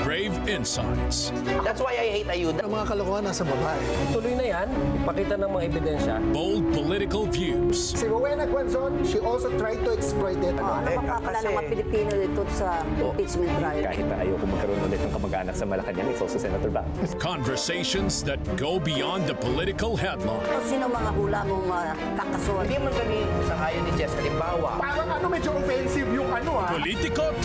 Brave insights. That's why I hate ayuda. Ang mga kalokohan nasa babae. Tuloy na yan, ipakita ng mga ebidensya. Bold political views. Si Rowena Guanzon, she also tried to exploit it. Ano makakala ng mga Pilipino dito sa impeachment trial? Kahit na ayoko magkaroon ulit ng kamag-anak sa Malacanang, it's also Senator Bang. Conversations that go beyond the political headline. Sino mga hula mong kakasuhan? Hindi man kami sa hayo ni Jess. Halimbawa, Parang medyo offensive yung Politiko